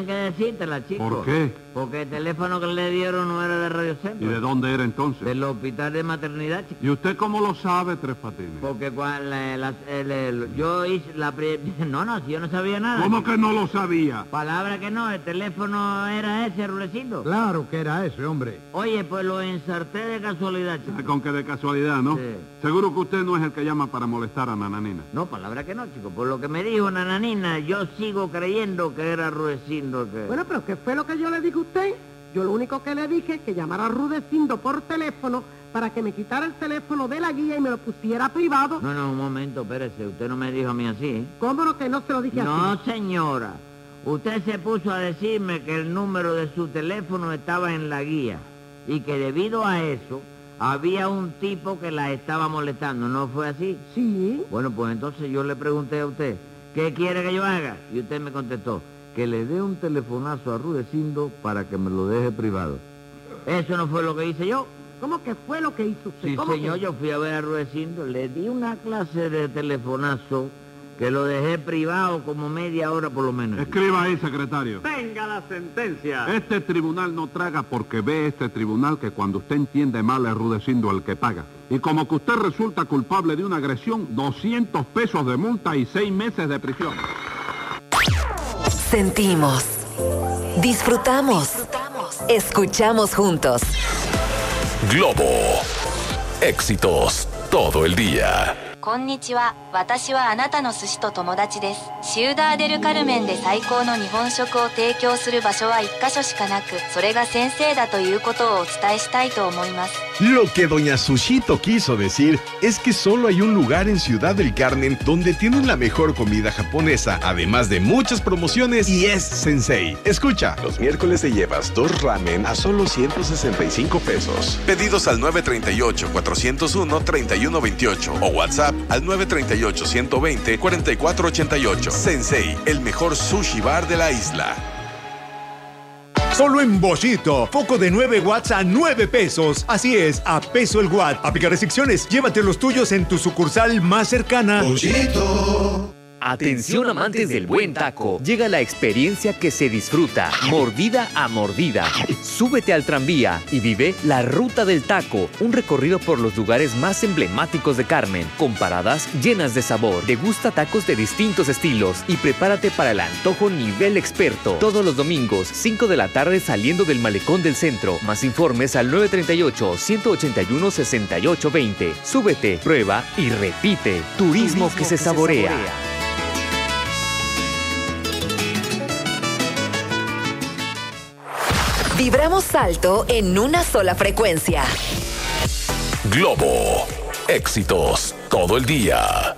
que decírtela, chico. ¿Por qué? Porque el teléfono que le dieron no era de Radio ¿Y Centro. de dónde era entonces? Del hospital de maternidad, chico. ¿Y usted cómo lo sabe, Tres Patines? Porque cuando yo hice la... No, si yo no sabía nada. ¿Cómo que no lo sabía? Palabra que no, el teléfono era ese, Rudecindo. Claro que era ese, hombre. Oye, pues lo ensarté de casualidad, chico. Con que de casualidad, ¿no? Sí. Seguro que usted no es el que llama para molestar a Nananina. No, palabra que no, chico. Por lo que me dijo Nananina, yo sigo creyendo que era Rudecindo el que... Bueno, pero ¿qué fue lo que yo le dije a usted? Yo lo único que le dije es que llamara a Rudecindo por teléfono para que me quitara el teléfono de la guía y me lo pusiera privado. No, un momento, espérese. Usted no me dijo a mí así, ¿eh? ¿Cómo no que no se lo dije así? No, señora. Usted se puso a decirme que el número de su teléfono estaba en la guía y que debido a eso había un tipo que la estaba molestando. ¿No fue así? Sí. Bueno, pues entonces yo le pregunté a usted, ¿qué quiere que yo haga? Y usted me contestó, que le dé un telefonazo a Rudecindo para que me lo deje privado. ¿Eso no fue lo que hice yo? ¿Cómo que fue lo que hizo usted? Sí, ¿Cómo señor, que? yo fui a ver a Rudecindo, le di una clase de telefonazo que lo dejé privado como media hora por lo menos. Escriba ahí, secretario. ¡Venga la sentencia! Este tribunal no traga porque ve este tribunal que cuando usted entiende mal es Rudecindo el que paga. Y como que usted resulta culpable de una agresión, 200 pesos de multa y 6 meses de prisión. Sentimos, disfrutamos, escuchamos juntos. Globo. Éxitos todo el día. こんにちは。私はあなたの寿司と友達です。シウダーデルカルメンで最高の日本食を提供する場所は1カ所しかなく、それが先生だということをお伝えしたいと思います。 Lo que doña Sushito quiso decir es que solo hay un lugar en Ciudad del Carmen donde tienen la mejor comida japonesa, además de muchas promociones, y es Sensei. Escucha. Los miércoles te llevas 2 ramen a solo 165 pesos. Pedidos al 938-401-3128 o WhatsApp al 938-120-4488. Sensei, el mejor sushi bar de la isla. Solo en Bollito, foco de 9 watts a 9 pesos. Así es, a peso el watt. Aplica restricciones, llévate los tuyos en tu sucursal más cercana. Bollito. Atención amantes del buen taco, llega la experiencia que se disfruta, mordida a mordida. Súbete al tranvía y vive la Ruta del Taco, un recorrido por los lugares más emblemáticos de Carmen, con paradas llenas de sabor. Degusta tacos de distintos estilos y prepárate para el antojo nivel experto. Todos los domingos, 5 de la tarde saliendo del malecón del centro. Más informes al 938-181-6820. Súbete, prueba y repite. Turismo que se saborea. Vibramos alto en una sola frecuencia. Globo. Éxitos todo el día.